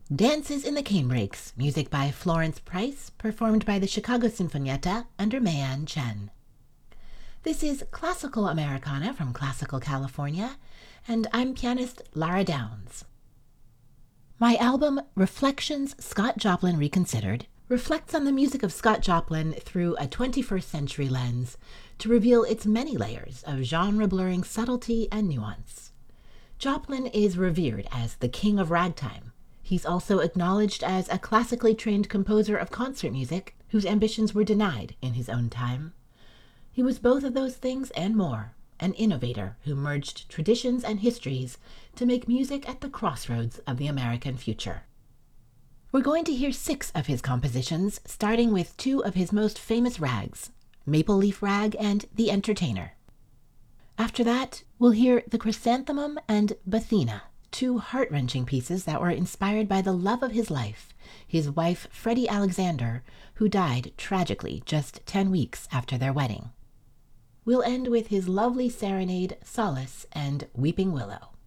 Dances in the Canebrakes, music by Florence Price, performed by the Chicago Sinfonietta under Mayan Chen. This is Classical Americana from Classical California, and I'm pianist Lara Downs. My album, Reflections Scott Joplin Reconsidered, reflects on the music of Scott Joplin through a 21st century lens to reveal its many layers of genre-blurring subtlety and nuance. Joplin is revered as the king of ragtime. He's also acknowledged as a classically trained composer of concert music whose ambitions were denied in his own time. He was both of those things and more, an innovator who merged traditions and histories to make music at the crossroads of the American future. We're going to hear 6 of his compositions, starting with 2 of his most famous rags, Maple Leaf Rag and The Entertainer. After that, we'll hear The Chrysanthemum and Bathina, 2 heart-wrenching pieces that were inspired by the love of his life, his wife Freddie Alexander, who died tragically just 10 weeks after their wedding. We'll end with his lovely serenade, Solace and Weeping Willow.